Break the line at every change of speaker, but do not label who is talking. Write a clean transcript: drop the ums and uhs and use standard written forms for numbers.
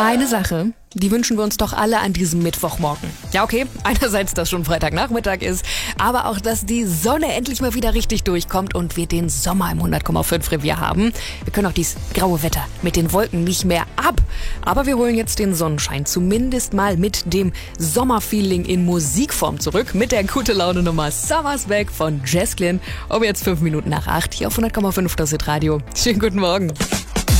Eine Sache, die wünschen wir uns doch alle an diesem Mittwochmorgen. Ja, okay, einerseits, dass schon Freitagnachmittag ist, aber auch, dass die Sonne endlich mal wieder richtig durchkommt und wir den Sommer im 100,5 Revier haben. Wir können auch dieses graue Wetter mit den Wolken nicht mehr ab. Aber wir holen jetzt den Sonnenschein zumindest mal mit dem Sommerfeeling in Musikform zurück. Mit der gute Laune Nummer Summer's Back von Jazglin. Um jetzt 5 Minuten nach 8 hier auf 100,5 das Hit Radio. Schönen guten Morgen.